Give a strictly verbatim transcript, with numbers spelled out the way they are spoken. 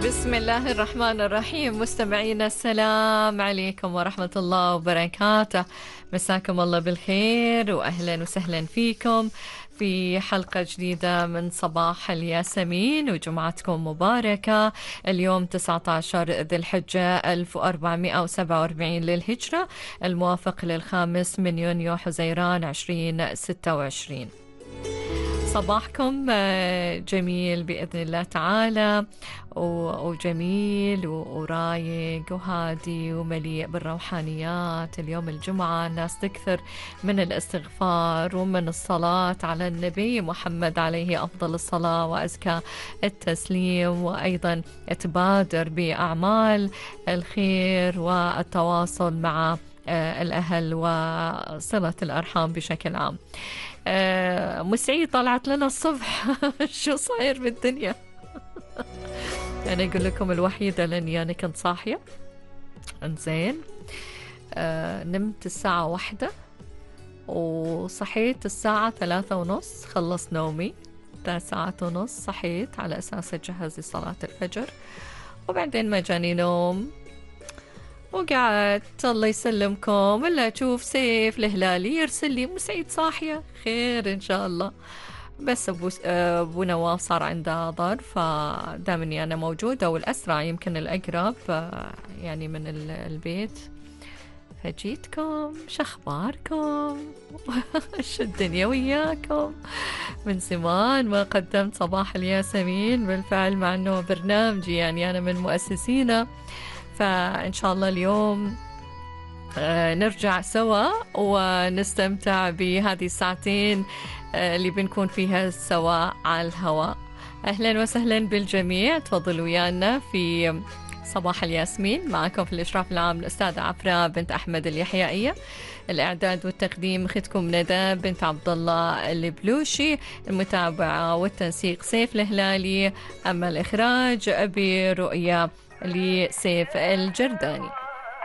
بسم الله الرحمن الرحيم. مستمعينا السلام عليكم ورحمة الله وبركاته، مساكم الله بالخير وأهلا وسهلا فيكم في حلقة جديدة من صباح الياسمين وجمعتكم مباركة. اليوم تسعة عشر ذي الحجة ألف وأربعمائة وسبعة وأربعين للهجرة، الموافق للخامس من يونيو حزيران عشرين ستة وعشرين. صباحكم جميل بإذن الله تعالى، وجميل ورايق وهادي ومليء بالروحانيات. اليوم الجمعة الناس تكثر من الاستغفار ومن الصلاة على النبي محمد عليه أفضل الصلاة وأزكى التسليم، وأيضا تبادر بأعمال الخير والتواصل مع الأهل وصلة الأرحام بشكل عام. آه مسعي طلعت لنا الصبح شو صاير بالدنيا؟ أنا أقول لكم الوحيدة لأني أنا كنت صاحية انزين. آه نمت الساعة واحدة وصحيت الساعة ثلاثة ونص، خلص نومي ثلاث ساعات ونص، صحيت على أساس أجهز لصلاة الفجر، وبعدين ما جاني نوم وقعدت الله يسلمكم إلا أشوف سيف الهلالي يرسل لي مسعيد صاحية، خير إن شاء الله. بس أبو, أبو نواف صار عنده ظرف، فدامني أنا موجودة والأسرع يمكن الأقرب يعني من البيت، فجيتكم. شخباركم؟ شو الدنيا وياكم؟ من زمان ما قدمت صباح الياسمين بالفعل، مع أنه برنامجي يعني أنا من مؤسسينه، فإن شاء الله اليوم نرجع سوا ونستمتع بهذه الساعتين اللي بنكون فيها سوا على الهواء. أهلا وسهلا بالجميع، تفضلوا ويانا في صباح الياسمين. معكم في الإشراف العام الأستاذة عفراء بنت أحمد اليحيائية، الإعداد والتقديم أختكم ندى بنت عبد الله البلوشي، المتابعة والتنسيق سيف الهلالي، أما الإخراج برؤية لسيف الجرداني.